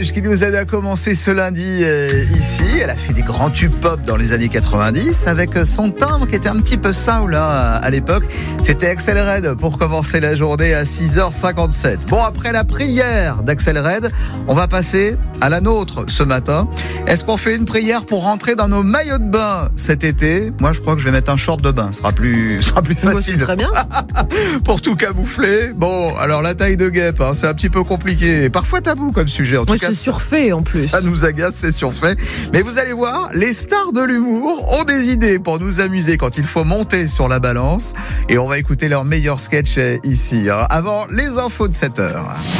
belge qui nous aide à commencer ce lundi ici. Elle a fait des grands tubes pop dans les années 90 avec son timbre qui était un petit peu soul à l'époque. C'était Axel Red pour commencer la journée à 6h57. Bon, après la prière d'Axel Red, on va passer à la nôtre ce matin. Est-ce qu'on fait une prière pour rentrer dans nos maillots de bain cet été? Moi, je crois que je vais mettre un short de bain. Ce sera plus facile. Très bien. Pour tout camoufler. Bon, alors la taille de guêpe, c'est un petit peu compliqué. Parfois tabou comme sujet. En tout cas, c'est surfait en plus. Ça nous agace, c'est surfait. Mais vous allez voir, les stars de l'humour ont des idées pour nous amuser quand il faut monter sur la balance. Et on va écouter leurs meilleurs sketchs ici. Avant les infos de 7h.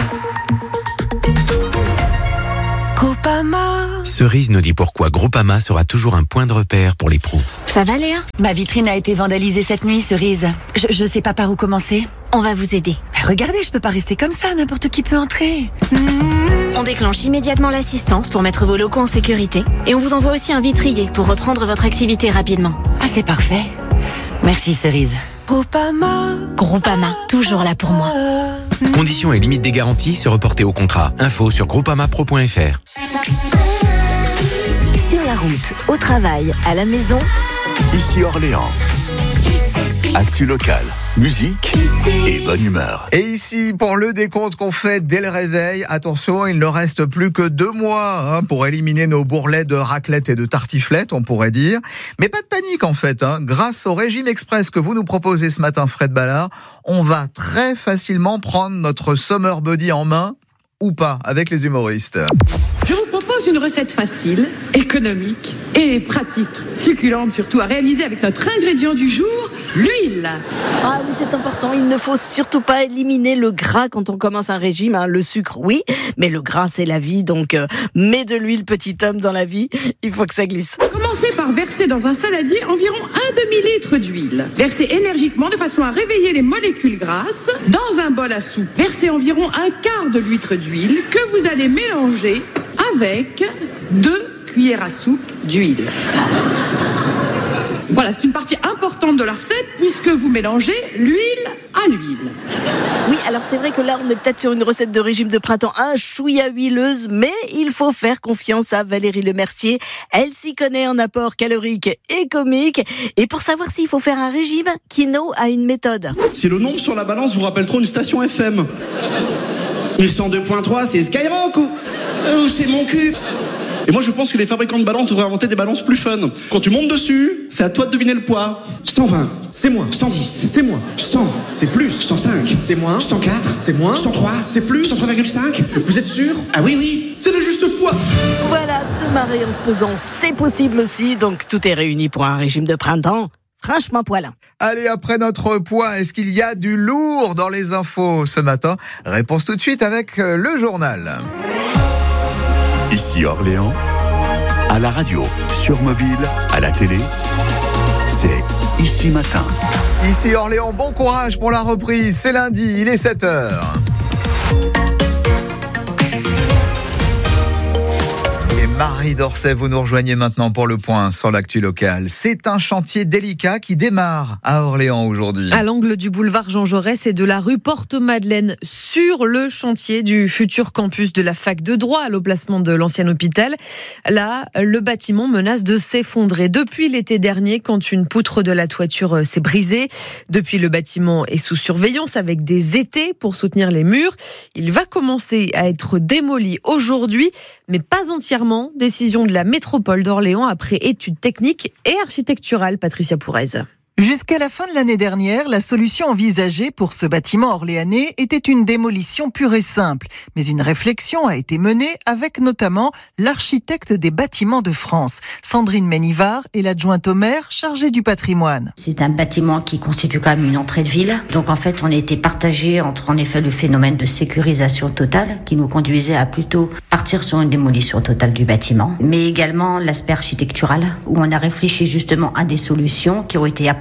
Groupama. Cerise nous dit pourquoi Groupama sera toujours un point de repère pour les pros. Ça va, Léa? Ma vitrine a été vandalisée cette nuit, Cerise. Je sais pas par où commencer. On va vous aider. Regardez, je peux pas rester comme ça, n'importe qui peut entrer. On déclenche immédiatement l'assistance pour mettre vos locaux en sécurité. Et on vous envoie aussi un vitrier pour reprendre votre activité rapidement. Ah, c'est parfait. Merci, Cerise. Groupama, toujours là pour moi. Conditions et limites des garanties se reporter au contrat. Info sur groupamapro.fr. Sur la route, au travail, à la maison. Ici Orléans. Actu locale, musique et bonne humeur. Et ici, pour le décompte qu'on fait dès le réveil, attention, il ne reste plus que 2 mois pour éliminer nos bourrelets de raclette et de tartiflette, on pourrait dire. Mais pas de panique en fait. Grâce au régime express que vous nous proposez ce matin, Fred Ballard, on va très facilement prendre notre summer body en main, ou pas, avec les humoristes. Je vous propose une recette facile, économique et pratique, succulente surtout, à réaliser avec notre ingrédient du jour, l'huile. Ah oui, c'est important, il ne faut surtout pas éliminer le gras quand on commence un régime, Le sucre, oui, mais le gras, c'est la vie, donc mets de l'huile, petit homme, dans la vie, il faut que ça glisse. Commencez par verser dans un saladier environ 1 demi-litre d'huile. Versez énergiquement de façon à réveiller les molécules grasses. Dans un bol à soupe, versez environ 1/4 de litre d'huile que vous allez mélanger avec 2 cuillères à soupe d'huile. Voilà, c'est une partie importante de la recette puisque vous mélangez l'huile à l'huile. Oui, alors c'est vrai que là, on est peut-être sur une recette de régime de printemps un chouïa huileuse, mais il faut faire confiance à Valérie Lemercier. Elle s'y connaît en apport calorique et comique. Et pour savoir s'il faut faire un régime, Kino a une méthode. Si le nombre sur la balance vous rappelle trop une station FM. Mais 102.3, c'est Skyrock ou c'est mon cul. Et moi je pense que les fabricants de balances devraient inventer des balances plus fun. Quand tu montes dessus, c'est à toi de deviner le poids. 120, c'est moins. 110, c'est moins. 100, c'est plus. 105, c'est moins. 104, c'est moins. 103, c'est plus. 103,5, vous êtes sûr? Ah oui, c'est le juste poids. Voilà, se marrer en se pesant, c'est possible aussi. Donc tout est réuni pour un régime de printemps. Franchement poilin. Allez, après notre poids, est-ce qu'il y a du lourd dans les infos ce matin? Réponse tout de suite avec le journal. Ici Orléans, à la radio, sur mobile, à la télé, c'est Ici Matin. Ici Orléans, bon courage pour la reprise, c'est lundi, il est 7h. Marie Dorset, vous nous rejoignez maintenant pour le point sur l'actu locale. C'est un chantier délicat qui démarre à Orléans aujourd'hui. À l'angle du boulevard Jean Jaurès et de la rue Porte-Madeleine, sur le chantier du futur campus de la fac de droit à l'emplacement de l'ancien hôpital. Là, le bâtiment menace de s'effondrer. Depuis l'été dernier, quand une poutre de la toiture s'est brisée. Depuis, le bâtiment est sous surveillance avec des étais pour soutenir les murs. Il va commencer à être démoli aujourd'hui, mais pas entièrement. Décision de la métropole d'Orléans après études techniques et architecturales. Patricia Pourez. Jusqu'à la fin de l'année dernière, la solution envisagée pour ce bâtiment orléanais était une démolition pure et simple. Mais une réflexion a été menée avec notamment l'architecte des bâtiments de France. Sandrine Ménivard est l'adjointe au maire chargée du patrimoine. C'est un bâtiment qui constitue quand même une entrée de ville. Donc en fait, on a été partagé entre en effet le phénomène de sécurisation totale qui nous conduisait à plutôt partir sur une démolition totale du bâtiment. Mais également l'aspect architectural où on a réfléchi justement à des solutions qui ont été apportées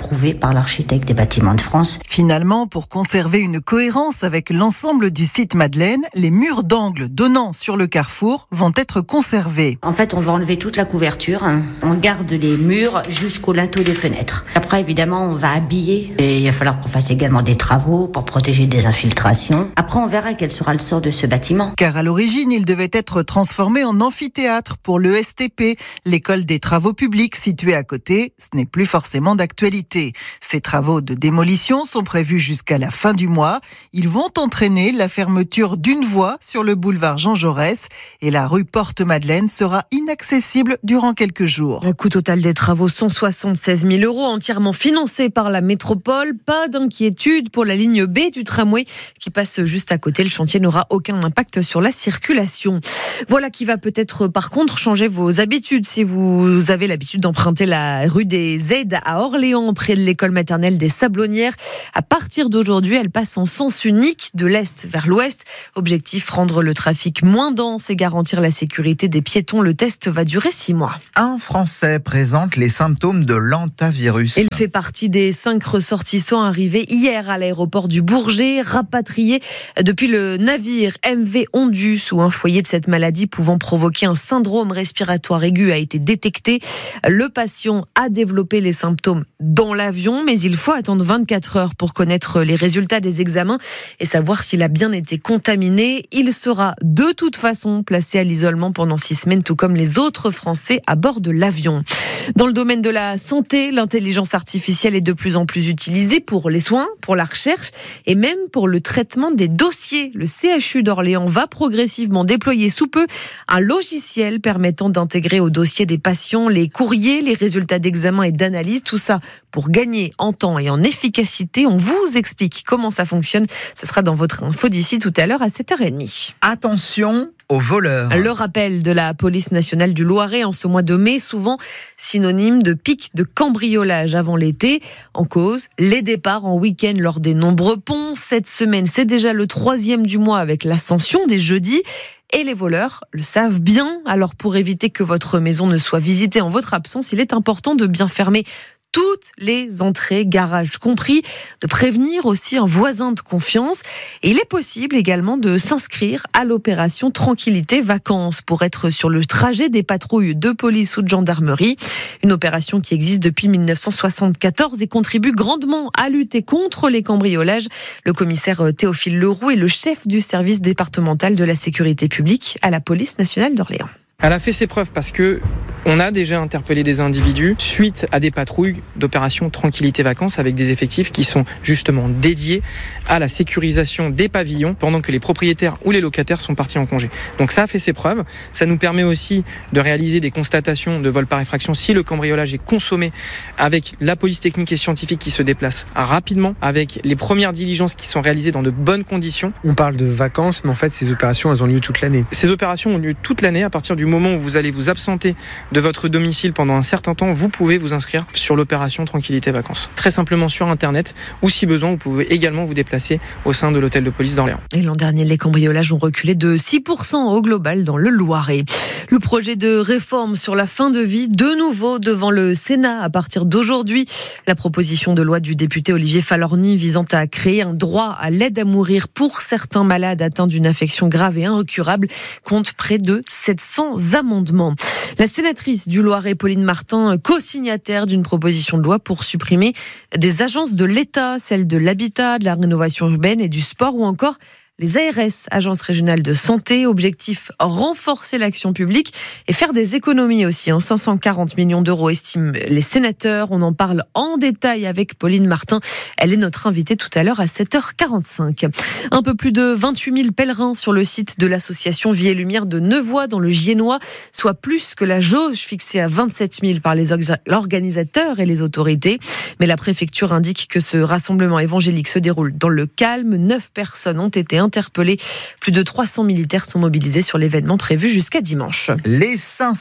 approuvé par l'architecte des bâtiments de France. Finalement, pour conserver une cohérence avec l'ensemble du site Madeleine, les murs d'angle donnant sur le carrefour vont être conservés. En fait, on va enlever toute la couverture. On garde les murs jusqu'au linteau des fenêtres. Après, évidemment, on va habiller. Et il va falloir qu'on fasse également des travaux pour protéger des infiltrations. Après, on verra quel sera le sort de ce bâtiment. Car à l'origine, il devait être transformé en amphithéâtre pour l'ESTP, l'école des travaux publics située à côté. Ce n'est plus forcément d'actualité. Ces travaux de démolition sont prévus jusqu'à la fin du mois. Ils vont entraîner la fermeture d'une voie sur le boulevard Jean Jaurès et la rue Porte-Madeleine sera inaccessible durant quelques jours. Le coût total des travaux, 176 000 €, entièrement financé par la métropole. Pas d'inquiétude pour la ligne B du tramway qui passe juste à côté. Le chantier n'aura aucun impact sur la circulation. Voilà qui va peut-être par contre changer vos habitudes. Si vous avez l'habitude d'emprunter la rue des Aides à Orléans, près de l'école maternelle des Sablonnières, à partir d'aujourd'hui, elle passe en sens unique de l'est vers l'ouest. Objectif, rendre le trafic moins dense et garantir la sécurité des piétons. Le test va durer 6 mois. Un Français présente les symptômes de l'hantavirus. Il fait partie des 5 ressortissants arrivés hier à l'aéroport du Bourget, rapatriés depuis le navire MV Ondus, où un foyer de cette maladie pouvant provoquer un syndrome respiratoire aigu a été détecté. Le patient a développé les symptômes dans l'avion, mais il faut attendre 24 heures pour connaître les résultats des examens et savoir s'il a bien été contaminé. Il sera de toute façon placé à l'isolement pendant 6 semaines, tout comme les autres Français à bord de l'avion. Dans le domaine de la santé, l'intelligence artificielle est de plus en plus utilisée pour les soins, pour la recherche et même pour le traitement des dossiers. Le CHU d'Orléans va progressivement déployer sous peu un logiciel permettant d'intégrer au dossier des patients les courriers, les résultats d'examen et d'analyse, tout ça pour gagner en temps et en efficacité. On vous explique comment ça fonctionne. Ce sera dans votre info d'ici tout à l'heure à 7h30. Attention aux voleurs. Le rappel de la police nationale du Loiret en ce mois de mai, souvent synonyme de pic de cambriolage avant l'été. En cause, les départs en week-end lors des nombreux ponts. Cette semaine, c'est déjà le 3e du mois avec l'ascension des jeudis. Et les voleurs le savent bien. Alors pour éviter que votre maison ne soit visitée en votre absence, il est important de bien fermer toutes les entrées, garages compris, de prévenir aussi un voisin de confiance. Et il est possible également de s'inscrire à l'opération Tranquillité Vacances pour être sur le trajet des patrouilles de police ou de gendarmerie. Une opération qui existe depuis 1974 et contribue grandement à lutter contre les cambriolages. Le commissaire Théophile Leroux est le chef du service départemental de la sécurité publique à la police nationale d'Orléans. Elle a fait ses preuves parce que on a déjà interpellé des individus suite à des patrouilles d'opération Tranquillité Vacances avec des effectifs qui sont justement dédiés à la sécurisation des pavillons pendant que les propriétaires ou les locataires sont partis en congé. Donc ça a fait ses preuves. Ça nous permet aussi de réaliser des constatations de vol par effraction si le cambriolage est consommé avec la police technique et scientifique qui se déplace rapidement, avec les premières diligences qui sont réalisées dans de bonnes conditions. On parle de vacances, mais en fait ces opérations elles ont lieu toute l'année. Ces opérations ont lieu toute l'année. À partir du moment où vous allez vous absenter de votre domicile pendant un certain temps, vous pouvez vous inscrire sur l'opération Tranquillité Vacances. Très simplement sur Internet, ou si besoin, vous pouvez également vous déplacer au sein de l'hôtel de police d'Orléans. Et l'an dernier, les cambriolages ont reculé de 6% au global dans le Loiret. Le projet de réforme sur la fin de vie, de nouveau devant le Sénat à partir d'aujourd'hui. La proposition de loi du député Olivier Falorni visant à créer un droit à l'aide à mourir pour certains malades atteints d'une affection grave et incurable compte près de 700 amendements. La sénatrice du Loiret, Pauline Martin, co-signataire d'une proposition de loi pour supprimer des agences de l'État, celles de l'habitat, de la rénovation urbaine et du sport ou encore les ARS, agences régionales de santé. Objectif, renforcer l'action publique et faire des économies aussi. 540 millions d'euros estiment les sénateurs. On en parle en détail avec Pauline Martin. Elle est notre invitée tout à l'heure à 7h45. Un peu plus de 28 000 pèlerins sur le site de l'association Vie et Lumière de Nevoy dans le Giennois, soit plus que la jauge fixée à 27 000 par les organisateurs et les autorités. Mais la préfecture indique que ce rassemblement évangélique se déroule dans le calme. 9 personnes ont été interpellés. Plus de 300 militaires sont mobilisés sur l'événement prévu jusqu'à dimanche. Les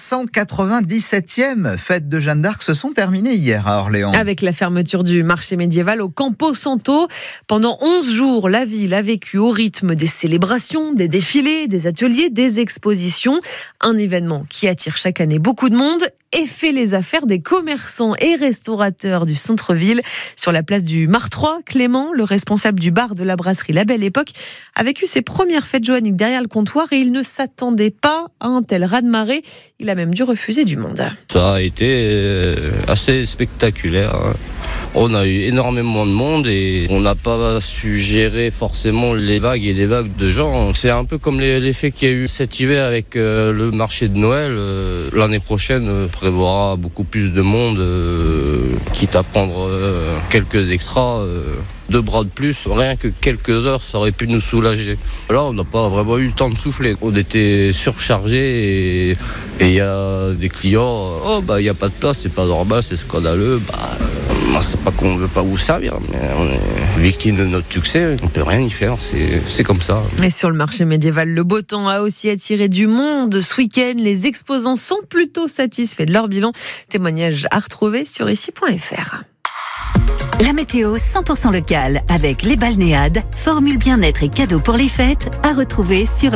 597e fêtes de Jeanne d'Arc se sont terminées hier à Orléans. Avec la fermeture du marché médiéval au Campo Santo. Pendant 11 jours, la ville a vécu au rythme des célébrations, des défilés, des ateliers, des expositions. Un événement qui attire chaque année beaucoup de monde et fait les affaires des commerçants et restaurateurs du centre-ville. Sur la place du Martroi, Clément, le responsable du bar de la brasserie La Belle Époque, a vécu ses premières fêtes joanniques derrière le comptoir et il ne s'attendait pas à un tel raz-de-marée. Il a même dû refuser du monde. Ça a été assez spectaculaire. On a eu énormément de monde et on n'a pas su gérer forcément les vagues et les vagues de gens. C'est un peu comme l'effet qu'il y a eu cet hiver avec le marché de Noël. L'année prochaine prévoira beaucoup plus de monde, quitte à prendre quelques extras. 2 bras de plus, rien que quelques heures, ça aurait pu nous soulager. Là, on n'a pas vraiment eu le temps de souffler. On était surchargés et il y a des clients, il n'y a pas de place, c'est pas normal, c'est scandaleux. C'est pas qu'on ne veut pas vous servir, mais on est victime de notre succès, on ne peut rien y faire, c'est comme ça. Et sur le marché médiéval, le beau temps a aussi attiré du monde. Ce week-end, les exposants sont plutôt satisfaits de leur bilan. Témoignage à retrouver sur ici.fr. La météo 100% locale avec les balnéades, formule bien-être et cadeaux pour les fêtes à retrouver sur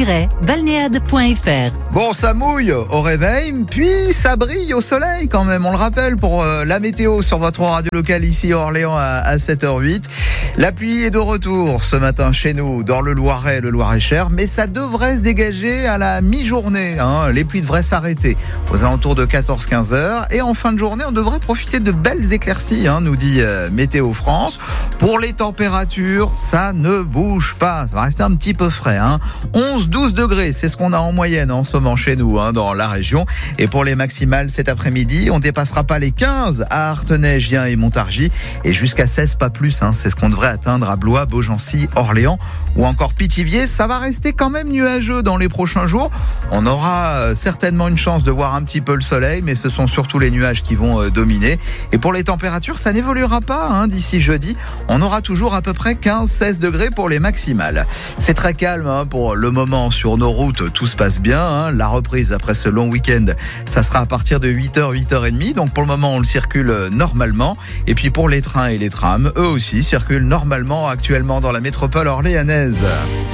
les-balnéades.fr. Bon, ça mouille au réveil, puis ça brille au soleil quand même. On le rappelle pour la météo sur votre radio locale ici à Orléans à 7h08. La pluie est de retour ce matin chez nous dans le Loiret, le Loir-et-Cher, mais ça devrait se dégager à la mi-journée. Les pluies devraient s'arrêter aux alentours de 14-15 heures et en fin de journée, on devrait profiter de belles éclaircies, nous dit Météo France. Pour les températures, ça ne bouge pas. Ça va rester un petit peu frais. 11-12 degrés, c'est ce qu'on a en moyenne en ce moment chez nous, dans la région. Et pour les maximales cet après-midi, on ne dépassera pas les 15 à Artenay, Gien et Montargis. Et jusqu'à 16, pas plus. C'est ce qu'on devrait atteindre à Blois, Beaugency, Orléans ou encore Pithiviers. Ça va rester quand même nuageux dans les prochains jours. On aura certainement une chance de voir un petit peu le soleil, mais ce sont surtout les nuages qui vont dominer. Et pour les températures, ça n'évoluera pas d'ici jeudi. On aura toujours à peu près 15-16 degrés pour les maximales. C'est très calme pour le moment sur nos routes. Tout se passe bien. La reprise après ce long week-end, ça sera à partir de 8h, 8h30. Donc pour le moment, on le circule normalement. Et puis pour les trains et les trams, eux aussi circulent normalement actuellement dans la métropole orléanaise.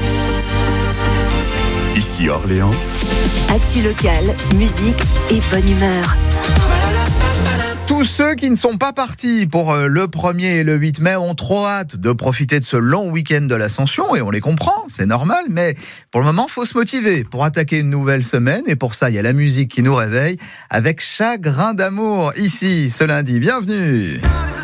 Ici Orléans. Actu locale, musique et bonne humeur. Tous ceux qui ne sont pas partis pour le 1er et le 8 mai ont trop hâte de profiter de ce long week-end de l'Ascension et on les comprend, c'est normal, mais pour le moment, il faut se motiver pour attaquer une nouvelle semaine et pour ça, il y a la musique qui nous réveille avec Chagrin d'amour ici ce lundi. Bienvenue.